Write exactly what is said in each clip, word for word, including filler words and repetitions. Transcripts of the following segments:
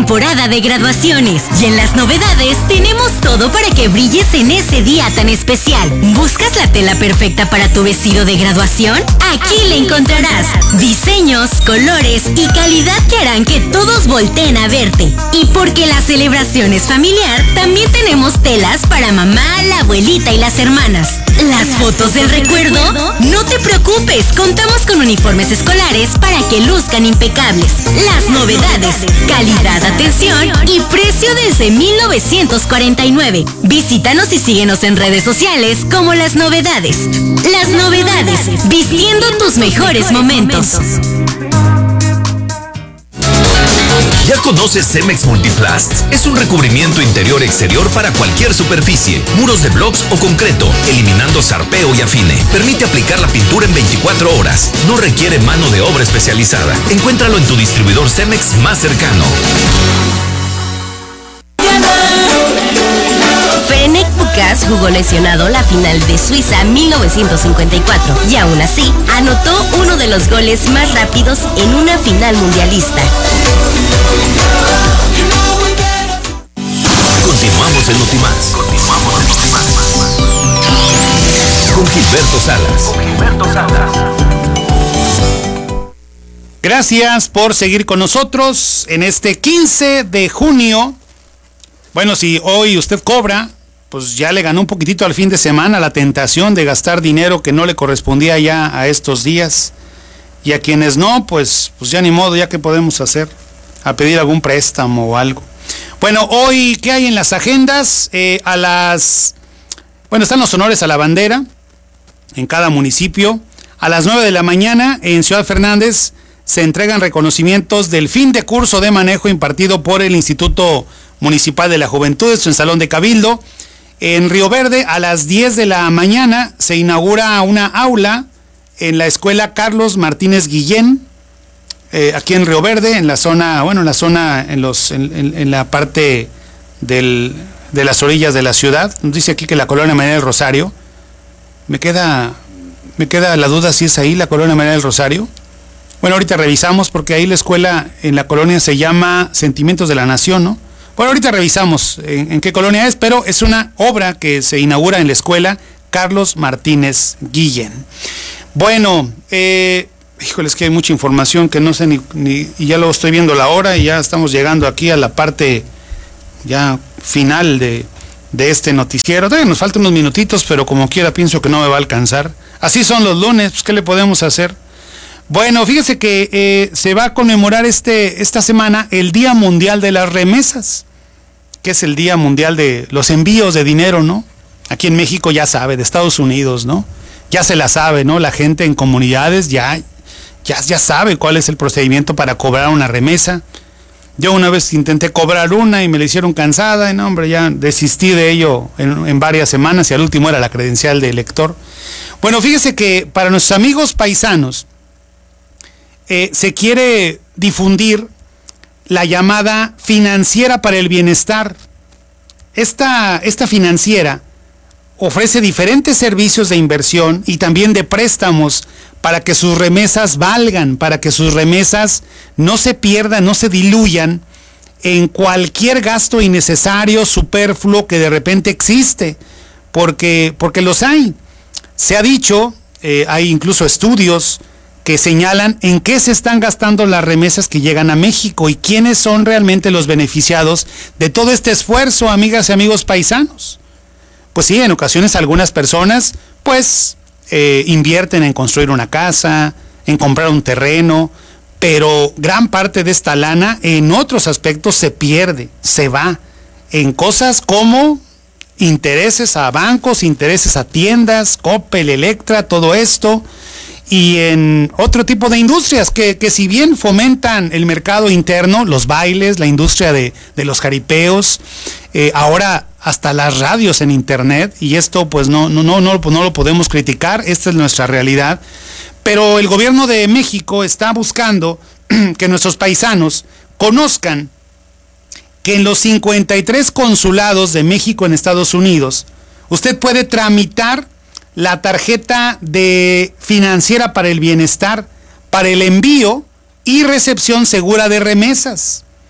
temporada de graduaciones y en las novedades tenemos todo para que brilles en ese día tan especial. ¿Buscas la tela perfecta para tu vestido de graduación? Aquí la encontrarás. Diseños, colores y calidad que harán que todos volteen a verte. Y porque la celebración es familiar, también tenemos telas para mamá, la abuelita y las hermanas. ¿Las fotos del recuerdo? No te preocupes, contamos con uniformes escolares para que luzcan impecables. Las novedades, calidad, atención y precio desde mil novecientos cuarenta y nueve. Visítanos y síguenos en redes sociales como Las Novedades. Las Novedades, vistiendo tus mejores momentos. ¿Ya conoces Cemex Multiplast? Es un recubrimiento interior-exterior para cualquier superficie, muros de blocks o concreto, eliminando zarpeo y afine. Permite aplicar la pintura en veinticuatro horas. No requiere mano de obra especializada. Encuéntralo en tu distribuidor Cemex más cercano. Ferenc Puskás jugó lesionado la final de Suiza mil novecientos cincuenta y cuatro y aún así anotó uno de los goles más rápidos en una final mundialista. Continuamos en Notimás. Continuamos en Notimás. Con Gilberto Salas. Con Gilberto Salas. Gracias por seguir con nosotros en este quince de junio. Bueno, si hoy usted cobra, pues ya le ganó un poquitito al fin de semana la tentación de gastar dinero que no le correspondía ya a estos días. Y a quienes no, pues, pues ya ni modo, ya qué podemos hacer, a pedir algún préstamo o algo. Bueno, hoy, ¿qué hay en las agendas? Eh, a las... Bueno, están los honores a la bandera en cada municipio. A las nueve de la mañana en Ciudad Fernández se entregan reconocimientos del fin de curso de manejo impartido por el Instituto Municipal de la Juventud, esto en Salón de Cabildo. En Río Verde, a las diez de la mañana, se inaugura una aula en la escuela Carlos Martínez Guillén, eh, aquí en Río Verde, en la zona, bueno, en la zona, en los, en, en, en la parte del, de las orillas de la ciudad. Nos dice aquí que la Colonia María del Rosario. Me queda, me queda la duda si es ahí la Colonia María del Rosario. Bueno, ahorita revisamos porque ahí la escuela en la colonia se llama Sentimientos de la Nación, ¿no? Bueno, ahorita revisamos en, en qué colonia es, pero es una obra que se inaugura en la escuela Carlos Martínez Guillén. Bueno, eh, híjole, es que hay mucha información que no sé ni, ni, y ya lo estoy viendo la hora y ya estamos llegando aquí a la parte ya final de, de este noticiero. Todavía nos faltan unos minutitos, pero como quiera pienso que no me va a alcanzar. Así son los lunes, pues ¿qué le podemos hacer? Bueno, fíjese que eh, se va a conmemorar este, esta semana el Día Mundial de las Remesas, que es el Día Mundial de los envíos de dinero, ¿no? Aquí en México ya sabe, de Estados Unidos, ¿no? Ya se la sabe, ¿no? La gente en comunidades ya, ya, ya sabe cuál es el procedimiento para cobrar una remesa. Yo una vez intenté cobrar una y me la hicieron cansada, y no, hombre, ya desistí de ello en, en varias semanas y al último era la credencial de elector. Bueno, fíjese que para nuestros amigos paisanos, Eh, se quiere difundir la llamada financiera para el bienestar. Esta, esta financiera ofrece diferentes servicios de inversión y también de préstamos para que sus remesas valgan, para que sus remesas no se pierdan, no se diluyan en cualquier gasto innecesario, superfluo que de repente existe, porque, porque los hay. Se ha dicho, eh, hay incluso estudios que señalan en qué se están gastando las remesas que llegan a México y quiénes son realmente los beneficiados de todo este esfuerzo, amigas y amigos paisanos. Pues sí, en ocasiones algunas personas pues eh, invierten en construir una casa, en comprar un terreno, pero gran parte de esta lana en otros aspectos se pierde, se va en cosas como intereses a bancos, intereses a tiendas, Coppel, Electra, todo esto, y en otro tipo de industrias que, que si bien fomentan el mercado interno, los bailes, la industria de, de los jaripeos, eh, ahora hasta las radios en internet, y esto pues no, no, no, no, no lo podemos criticar, esta es nuestra realidad, pero el gobierno de México está buscando que nuestros paisanos conozcan que en los cincuenta y tres consulados de México en Estados Unidos, usted puede tramitar la tarjeta de financiera para el bienestar, para el envío y recepción segura de remesas.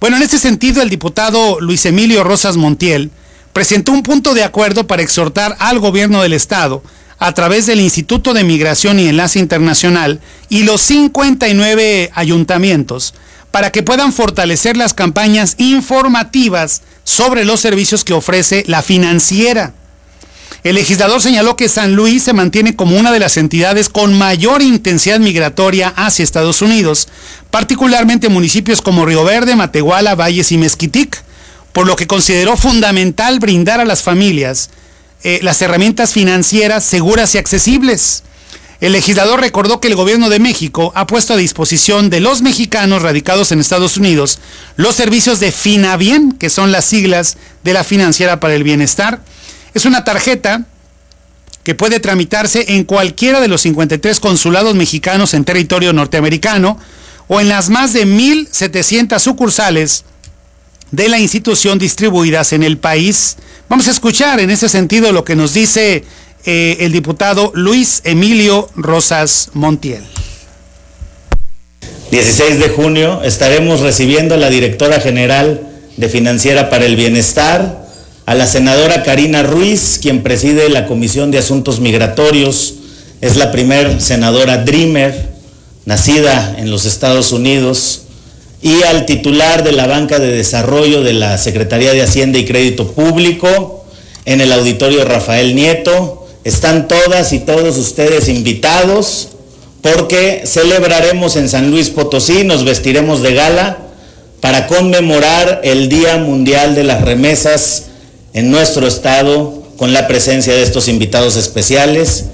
Bueno, en ese sentido, el diputado Luis Emilio Rosas Montiel presentó un punto de acuerdo para exhortar al gobierno del estado, a través del Instituto de Migración y Enlace Internacional y los cincuenta y nueve ayuntamientos, para que puedan fortalecer las campañas informativas sobre los servicios que ofrece la financiera. El legislador señaló que San Luis se mantiene como una de las entidades con mayor intensidad migratoria hacia Estados Unidos, particularmente municipios como Río Verde, Matehuala, Valles y Mezquitic, por lo que consideró fundamental brindar a las familias eh, las herramientas financieras seguras y accesibles. El legislador recordó que el gobierno de México ha puesto a disposición de los mexicanos radicados en Estados Unidos los servicios de Finabien, que son las siglas de la Financiera para el Bienestar. Es una tarjeta que puede tramitarse en cualquiera de los cincuenta y tres consulados mexicanos en territorio norteamericano o en las más de mil setecientas sucursales de la institución distribuidas en el país. Vamos a escuchar en ese sentido lo que nos dice eh, el diputado Luis Emilio Rosas Montiel. dieciséis de junio estaremos recibiendo a la directora general de Financiera para el Bienestar, a la senadora Karina Ruiz, quien preside la Comisión de Asuntos Migratorios, es la primer senadora Dreamer, nacida en los Estados Unidos, y al titular de la Banca de Desarrollo de la Secretaría de Hacienda y Crédito Público, en el auditorio Rafael Nieto. Están todas y todos ustedes invitados, porque celebraremos en San Luis Potosí, nos vestiremos de gala para conmemorar el Día Mundial de las Remesas en nuestro estado, con la presencia de estos invitados especiales.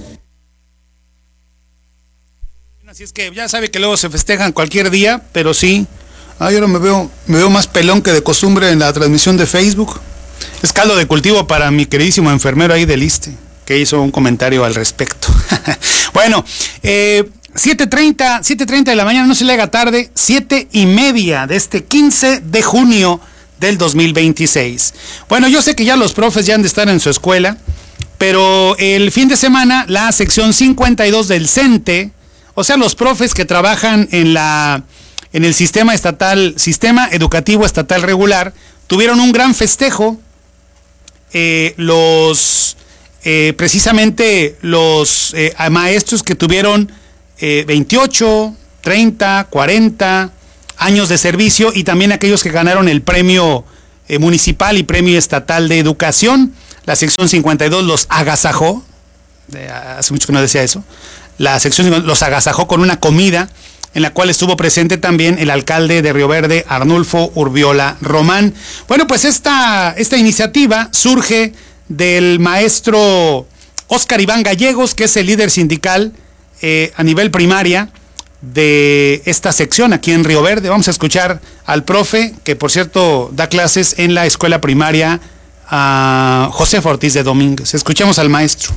Así es que ya sabe que luego se festejan cualquier día, pero sí. Ay, ahora me veo, me veo más pelón que de costumbre en la transmisión de Facebook. Es caldo de cultivo para mi queridísimo enfermero ahí del ISSSTE, que hizo un comentario al respecto. Bueno, eh, siete treinta de la mañana, no se le haga tarde, siete y media de este quince de junio del dos mil veintiséis. Bueno, yo sé que ya los profes ya han de estar en su escuela, pero el fin de semana la sección cincuenta y dos del CENTE, o sea, los profes que trabajan en la en el sistema estatal, sistema educativo estatal regular, tuvieron un gran festejo. Eh, los eh, precisamente los eh, maestros que tuvieron eh, veintiocho, treinta, cuarenta años de servicio, y también aquellos que ganaron el premio eh, municipal y premio estatal de educación. La sección cincuenta y dos los agasajó, eh, hace mucho que no decía eso, la sección los agasajó con una comida en la cual estuvo presente también el alcalde de Río Verde, Arnulfo Urbiola Román. Bueno, pues esta, esta iniciativa surge del maestro Óscar Iván Gallegos, que es el líder sindical eh, a nivel primaria de esta sección aquí en Río Verde. Vamos a escuchar al profe, que por cierto da clases en la escuela primaria a José Ortiz de Domínguez. Escuchemos al maestro.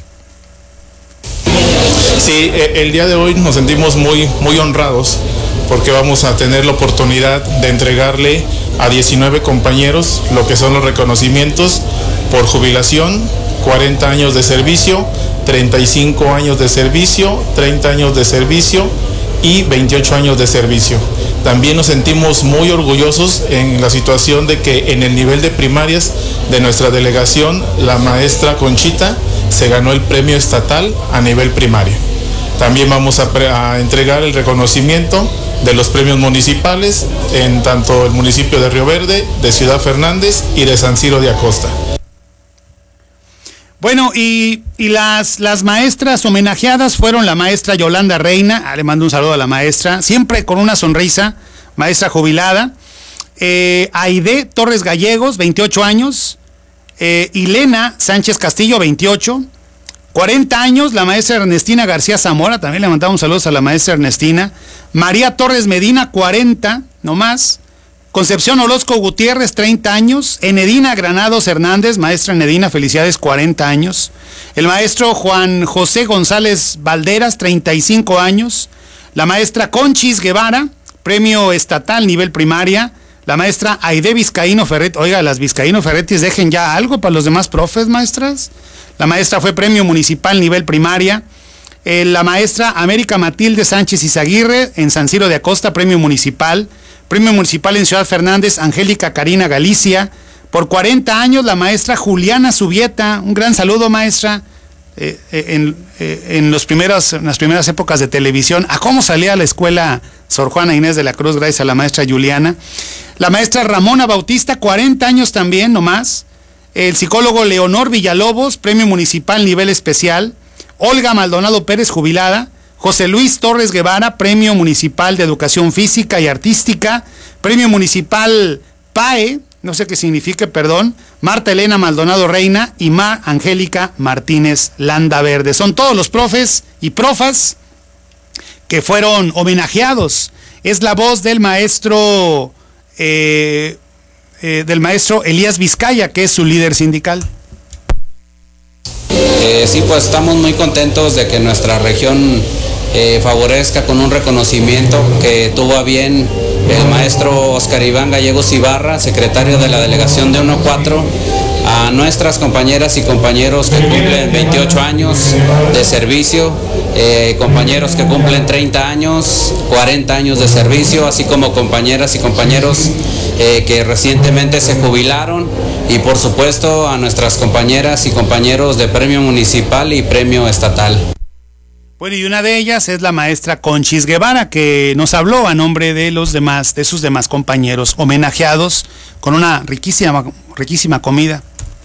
Sí, el día de hoy nos sentimos muy, muy honrados porque vamos a tener la oportunidad de entregarle a diecinueve compañeros lo que son los reconocimientos por jubilación, cuarenta años de servicio, treinta y cinco años de servicio, treinta años de servicio y veintiocho años de servicio. También nos sentimos muy orgullosos en la situación de que en el nivel de primarias de nuestra delegación, la maestra Conchita se ganó el premio estatal a nivel primario. También vamos a, pre- a entregar el reconocimiento de los premios municipales en tanto el municipio de Río Verde, de Ciudad Fernández y de San Ciro de Acosta. Bueno, y, y las, las maestras homenajeadas fueron la maestra Yolanda Reina, ah, le mando un saludo a la maestra, siempre con una sonrisa, maestra jubilada, eh, Aide Torres Gallegos, veintiocho años, eh, Ilena Sánchez Castillo, veintiocho, cuarenta años, la maestra Ernestina García Zamora, también le mandamos saludos a la maestra Ernestina, María Torres Medina, cuarenta, no más, Concepción Orozco Gutiérrez, treinta años, Enedina Granados Hernández, maestra Enedina, felicidades, cuarenta años, el maestro Juan José González Valderas, treinta y cinco años, la maestra Conchis Guevara, premio estatal nivel primaria, la maestra Aide Vizcaíno Ferretti, oiga, las Vizcaíno Ferretis dejen ya algo para los demás profes, maestras. La maestra fue premio municipal nivel primaria. Eh, la maestra América Matilde Sánchez Izaguirre en San Ciro de Acosta, premio municipal. Premio Municipal en Ciudad Fernández, Angélica Karina Galicia. Por cuarenta años, la maestra Juliana Subieta. Un gran saludo, maestra. Eh, eh, en, eh, en, los primeros, en las primeras épocas de televisión, a cómo salía a la escuela Sor Juana Inés de la Cruz, gracias a la maestra Juliana. La maestra Ramona Bautista, cuarenta años también, nomás. El psicólogo Leonor Villalobos, Premio Municipal Nivel Especial. Olga Maldonado Pérez, jubilada. José Luis Torres Guevara, Premio Municipal de Educación Física y Artística. Premio Municipal P A E, no sé qué signifique, perdón. Marta Elena Maldonado Reina y Mar Angélica Martínez Landaverde. Son todos los profes y profas que fueron homenajeados. Es la voz del maestro eh, eh, del maestro Elías Vizcaya, que es su líder sindical. Eh, sí, pues estamos muy contentos de que nuestra región eh, favorezca con un reconocimiento que tuvo a bien el maestro Oscar Iván Gallegos Ibarra, secretario de la delegación de uno cuatro, a nuestras compañeras y compañeros que cumplen veintiocho años de servicio, eh, compañeros que cumplen treinta años, cuarenta años de servicio, así como compañeras y compañeros eh, que recientemente se jubilaron, y por supuesto a nuestras compañeras y compañeros de premio municipal y premio estatal. Bueno, y una de ellas es la maestra Conchis Guevara, que nos habló a nombre de los demás, de sus demás compañeros homenajeados con una riquísima, riquísima comida.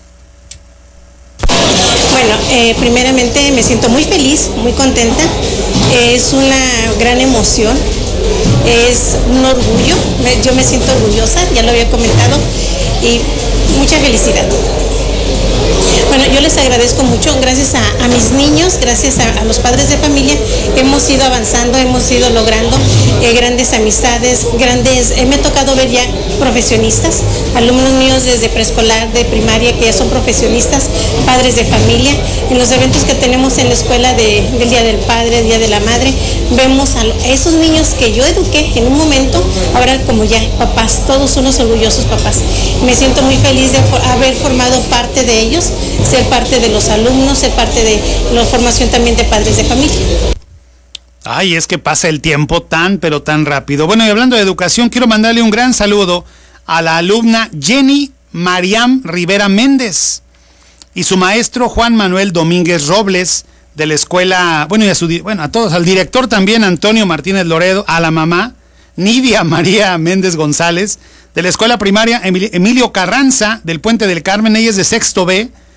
Bueno, eh, primeramente me siento muy feliz, muy contenta. Es una gran emoción, es un orgullo. Yo me siento orgullosa, ya lo había comentado, y mucha felicidad. Bueno, yo les agradezco mucho, gracias a, a mis niños, gracias a, a los padres de familia, hemos ido avanzando, hemos ido logrando eh, grandes amistades, grandes, eh, me ha tocado ver ya profesionistas, alumnos míos desde preescolar, de primaria, que ya son profesionistas, padres de familia. En los eventos que tenemos en la escuela de, del Día del Padre, Día de la Madre, vemos a esos niños que yo eduqué en un momento, ahora como ya papás, todos unos orgullosos papás. Me siento muy feliz de haber formado parte de ellos, ser parte de los alumnos, ser parte de la formación también de padres de familia. Ay, es que pasa el tiempo tan, pero tan rápido. Bueno, y hablando de educación, quiero mandarle un gran saludo a la alumna Jenny Mariam Rivera Méndez y su maestro Juan Manuel Domínguez Robles de la escuela, bueno, y a, su, bueno, a todos, al director también Antonio Martínez Loredo, a la mamá Nidia María Méndez González de la escuela primaria Emilio Carranza del Puente del Carmen. Ella es de sexto B,